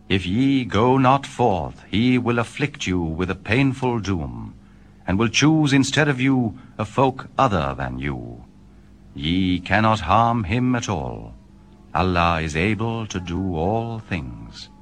If ye go not forth, he will afflict you with a painful doom, and will choose instead of you a folk other than you. Ye cannot harm him at all. Allah is able to do all things.